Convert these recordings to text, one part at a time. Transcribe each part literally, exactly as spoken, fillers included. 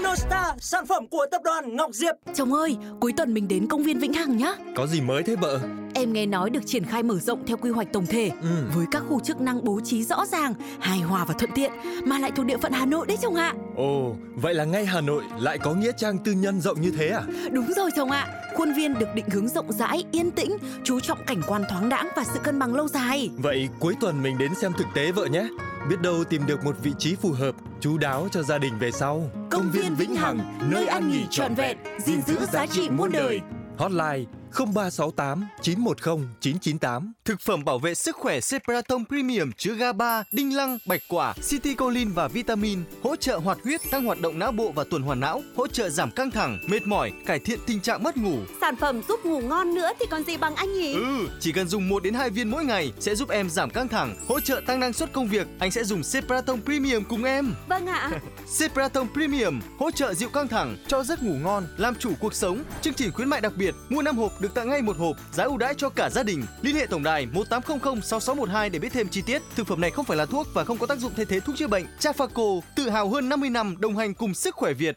Inostar, sản phẩm của tập đoàn Ngọc Diệp. Chồng ơi, cuối tuần mình đến công viên Vĩnh Hằng nhá. Có gì mới thế vợ? Em nghe nói được triển khai mở rộng theo quy hoạch tổng thể, ừ. với các khu chức năng bố trí rõ ràng, hài hòa và thuận tiện, mà lại thuộc địa phận Hà Nội đấy chồng ạ. Ồ, vậy là ngay Hà Nội lại có nghĩa trang tư nhân rộng như thế à? Đúng rồi chồng ạ. Khuôn viên được định hướng rộng rãi, yên tĩnh, chú trọng cảnh quan thoáng đãng và sự cân bằng lâu dài. Vậy cuối tuần mình đến xem thực tế vợ nhé. Biết đâu tìm được một vị trí phù hợp, chu đáo cho gia đình về sau. Công, Công viên Vĩnh Hằng, nơi ăn nghỉ trọn vẹn, gìn giữ giá trị muôn đời. Hotline không ba sáu tám chín một không chín chín tám. Thực phẩm bảo vệ sức khỏe Cepraton Premium chứa giê a ba, đinh lăng, bạch quả, citicoline và vitamin, hỗ trợ hoạt huyết, tăng hoạt động não bộ và tuần hoàn não, hỗ trợ giảm căng thẳng, mệt mỏi, cải thiện tình trạng mất ngủ. Sản phẩm giúp ngủ ngon nữa thì còn gì bằng anh nhỉ? Ừ, chỉ cần dùng một đến hai viên mỗi ngày sẽ giúp em giảm căng thẳng, hỗ trợ tăng năng suất công việc. Anh sẽ dùng Cepraton Premium cùng em. Vâng ạ. Cepraton Premium hỗ trợ dịu căng thẳng, cho giấc ngủ ngon, làm chủ cuộc sống. Chương trình khuyến mại đặc biệt, mua năm hộp được tặng ngay một hộp, giá ưu đãi cho cả gia đình. Liên hệ tổng đài một tám không không sáu sáu một hai để biết thêm chi tiết. Thực phẩm này không phải là thuốc và không có tác dụng thay thế thuốc chữa bệnh. Trafaco, tự hào hơn năm mươi năm đồng hành cùng sức khỏe Việt.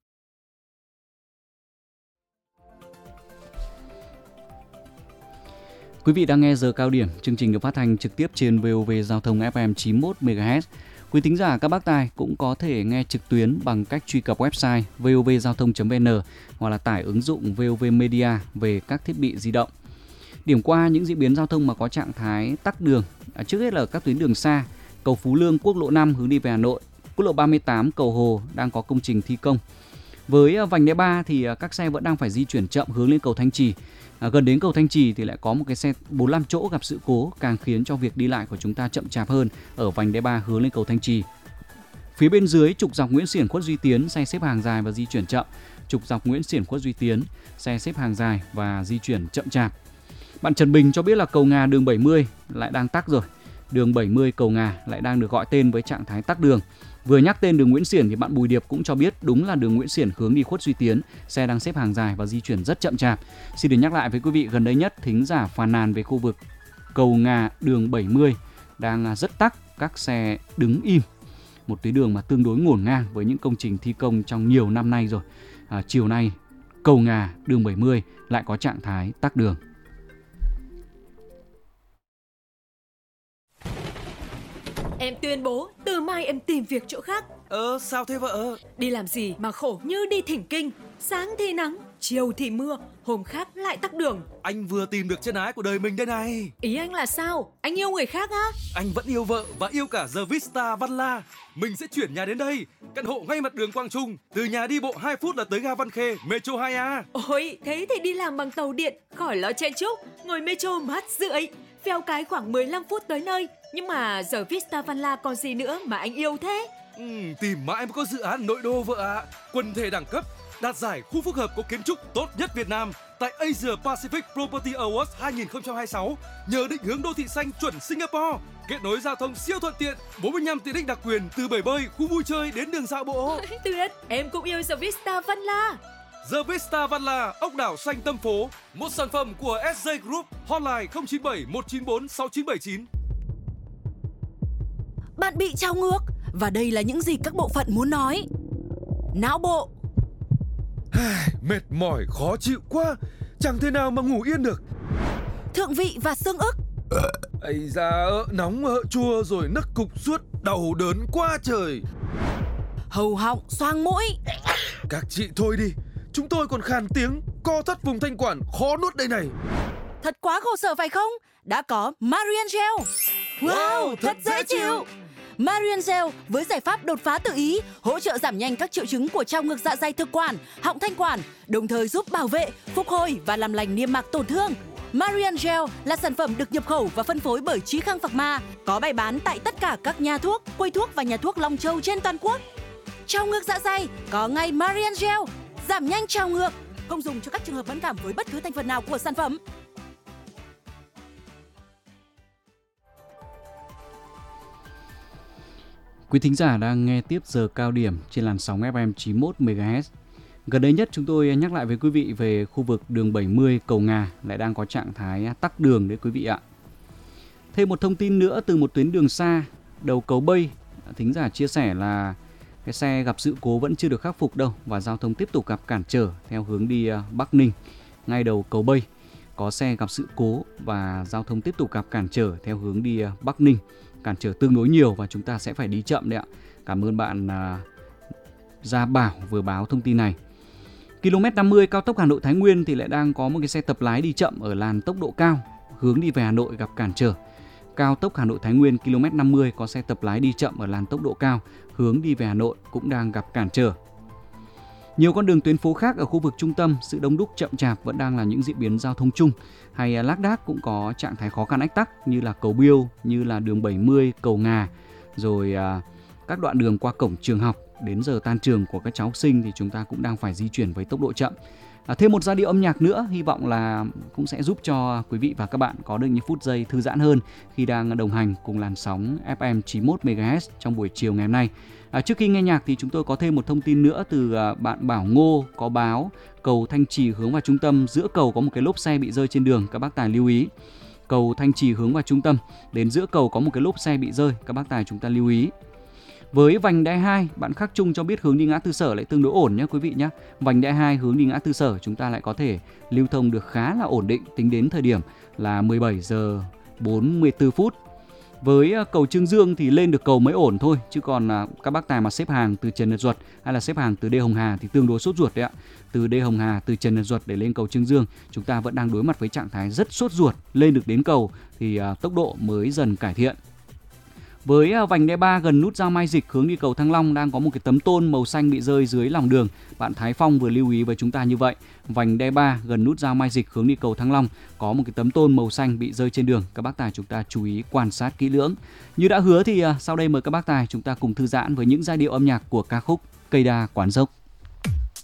Quý vị đang nghe giờ cao điểm, chương trình được phát thanh trực tiếp trên vê o vê Giao thông ép em chín mươi mốt mê ga héc. Quý thính giả các bác tài cũng có thể nghe trực tuyến bằng cách truy cập website vovgiaothong chấm vn hoặc là tải ứng dụng vê o vê Media về các thiết bị di động. Điểm qua những diễn biến giao thông mà có trạng thái tắc đường. À, trước hết là các tuyến đường xa, cầu Phú Lương, quốc lộ năm hướng đi về Hà Nội, quốc lộ ba mươi tám, cầu Hồ đang có công trình thi công. Với vành đai ba thì các xe vẫn đang phải di chuyển chậm hướng lên cầu Thanh Trì. À, gần đến cầu Thanh Trì thì lại có một cái xe bốn mươi lăm chỗ gặp sự cố, càng khiến cho việc đi lại của chúng ta chậm chạp hơn ở vành đai ba hướng lên cầu Thanh Trì. Phía bên dưới trục dọc Nguyễn Xiển, Khuất Duy Tiến, xe xếp hàng dài và di chuyển chậm. Trục dọc Nguyễn Xiển, Khuất Duy Tiến, xe xếp hàng dài và di chuyển chậm chạp. Bạn Trần Bình cho biết là cầu Ngà đường bảy mươi lại đang tắc rồi. Đường bảy mươi cầu Ngà lại đang được gọi tên với trạng thái tắc đường. Vừa nhắc tên đường Nguyễn Xiển thì bạn Bùi Điệp cũng cho biết đúng là đường Nguyễn Xiển hướng đi Khuất Duy Tiến, xe đang xếp hàng dài và di chuyển rất chậm chạp. Xin được nhắc lại với quý vị, gần đây nhất thính giả phàn nàn về khu vực cầu Ngà đường bảy mươi đang rất tắc, các xe đứng im. Một tuyến đường mà tương đối ngổn ngang với những công trình thi công trong nhiều năm nay rồi. À, chiều nay cầu Ngà đường bảy mươi lại có trạng thái tắc đường. Em tuyên bố từ mai em tìm việc chỗ khác. Ờ sao thế vợ? Đi làm gì mà khổ như đi thỉnh kinh. Sáng thì nắng, chiều thì mưa, hôm khác lại tắc đường. Anh vừa tìm được chân ái của đời mình đây này. Ý anh là sao? Anh yêu người khác á? Anh vẫn yêu vợ và yêu cả The Vista Văn La. Mình sẽ chuyển nhà đến đây, căn hộ ngay mặt đường Quang Trung. Từ nhà đi bộ hai phút là tới ga Văn Khê, Metro hai A. Ôi, thế thì đi làm bằng tàu điện, khỏi lo chen chúc. Ngồi Metro mát rượi, phèo cái khoảng mười lăm phút tới nơi. Nhưng mà giờ Vista Văn La còn gì nữa mà anh yêu thế? Ừ, tìm mãi mới có dự án nội đô vợ ạ. À. Quần thể đẳng cấp, đạt giải khu phức hợp có kiến trúc tốt nhất Việt Nam tại Asia Pacific Property Awards hai không hai sáu. Nhờ định hướng đô thị xanh chuẩn Singapore, kết nối giao thông siêu thuận tiện, bốn mươi lăm tiện ích đặc quyền từ bể bơi, khu vui chơi đến đường dạo bộ. Tuyệt, em cũng yêu The Vista Văn La. The Vista Văn La, ốc đảo xanh tâm phố, một sản phẩm của ét gi Group. Hotline không chín bảy một chín bốn sáu chín bảy chín. Bạn bị trao ngược, và đây là những gì các bộ phận muốn nói. Não bộ. Mệt mỏi, khó chịu quá, chẳng thể nào mà ngủ yên được. Thượng vị và xương ức. Ây da, nóng ợ chua rồi nức cục suốt, đau đớn quá trời. Hầu họng, xoang mũi. Các chị thôi đi, chúng tôi còn khàn tiếng, co thắt vùng thanh quản, khó nuốt đây này. Thật quá khổ sở phải không? Đã có Marian Gel. Wow, wow thật dễ chịu. Marian Gel với giải pháp đột phá tự ý, hỗ trợ giảm nhanh các triệu chứng của trao ngược dạ dày thực quản, họng thanh quản, đồng thời giúp bảo vệ, phục hồi và làm lành niêm mạc tổn thương. Marian Gel là sản phẩm được nhập khẩu và phân phối bởi Chí Khang Pharma, có bày bán tại tất cả các nhà thuốc, quầy thuốc và nhà thuốc Long Châu trên toàn quốc. Trao ngược dạ dày có ngay Marian Gel, giảm nhanh trao ngược, không dùng cho các trường hợp mẫn cảm với bất cứ thành phần nào của sản phẩm. Quý thính giả đang nghe tiếp giờ cao điểm trên làn sóng ép em chín mươi mốt mê ga héc. Gần đây nhất chúng tôi nhắc lại với quý vị về khu vực đường bảy mươi cầu Ngà lại đang có trạng thái tắc đường đấy quý vị ạ. Thêm một thông tin nữa từ một tuyến đường xa, đầu cầu Bây, thính giả chia sẻ là cái cái xe gặp sự cố vẫn chưa được khắc phục đâu và giao thông tiếp tục gặp cản trở theo hướng đi Bắc Ninh. Ngay đầu cầu Bây có xe gặp sự cố và giao thông tiếp tục gặp cản trở theo hướng đi Bắc Ninh. Cản trở tương đối nhiều và chúng ta sẽ phải đi chậm đấy ạ. Cảm ơn bạn Gia Bảo vừa báo thông tin này. ki lô mét năm mươi cao tốc Hà Nội Thái Nguyên thì lại đang có một cái xe tập lái đi chậm ở làn tốc độ cao, hướng đi về Hà Nội gặp cản trở. Cao tốc Hà Nội Thái Nguyên ki lô mét năm mươi có xe tập lái đi chậm ở làn tốc độ cao, hướng đi về Hà Nội cũng đang gặp cản trở. Nhiều con đường tuyến phố khác ở khu vực trung tâm, sự đông đúc chậm chạp vẫn đang là những diễn biến giao thông chung. Hay lác đác cũng có trạng thái khó khăn ách tắc như là cầu Biêu, như là đường bảy mươi, cầu Ngà, rồi à, các đoạn đường qua cổng trường học. Đến giờ tan trường của các cháu học sinh thì chúng ta cũng đang phải di chuyển với tốc độ chậm. À, thêm một giai điệu âm nhạc nữa, hy vọng là cũng sẽ giúp cho quý vị và các bạn có được những phút giây thư giãn hơn khi đang đồng hành cùng làn sóng ép em chín mươi mốt mê ga héc trong buổi chiều ngày hôm nay. À, trước khi nghe nhạc thì chúng tôi có thêm một thông tin nữa từ à, bạn Bảo Ngô có báo cầu Thanh Trì hướng vào trung tâm, giữa cầu có một cái lốp xe bị rơi trên đường, các bác tài lưu ý. Cầu Thanh Trì hướng vào trung tâm, đến giữa cầu có một cái lốp xe bị rơi, các bác tài chúng ta lưu ý. Với vành đai hai, bạn Khắc Trung cho biết hướng đi ngã tư Sở lại tương đối ổn nhé quý vị nhé. Vành đai hai hướng đi ngã tư Sở chúng ta lại có thể lưu thông được khá là ổn định tính đến thời điểm là mười bảy giờ bốn mươi tư phút. Với cầu Trương Dương thì lên được cầu mới ổn thôi, chứ còn các bác tài mà xếp hàng từ Trần Nhật Duật hay là xếp hàng từ Đê Hồng Hà thì tương đối sốt ruột đấy ạ. Từ Đê Hồng Hà, từ Trần Nhật Duật để lên cầu Trương Dương, chúng ta vẫn đang đối mặt với trạng thái rất sốt ruột. Lên được đến cầu thì tốc độ mới dần cải thiện. Với vành đai ba gần nút giao Mai Dịch hướng đi cầu Thăng Long đang có một cái tấm tôn màu xanh bị rơi dưới lòng đường. Bạn Thái Phong vừa lưu ý với chúng ta như vậy. Vành đai ba gần nút giao Mai Dịch hướng đi cầu Thăng Long có một cái tấm tôn màu xanh bị rơi trên đường. Các bác tài chúng ta chú ý quan sát kỹ lưỡng. Như đã hứa thì sau đây mời các bác tài chúng ta cùng thư giãn với những giai điệu âm nhạc của ca khúc Cây Đa Quán Dốc.